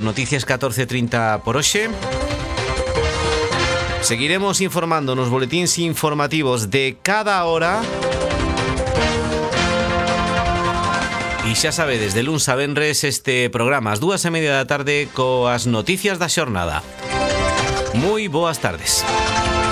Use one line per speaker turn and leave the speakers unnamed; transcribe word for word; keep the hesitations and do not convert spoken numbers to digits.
noticias catorce treinta por hoxe. Seguiremos informando nos boletíns informativos de cada hora. E xa sabedes, de luns a venres este programa ás dúas e media da tarde coas noticias da xornada. Moi boas tardes.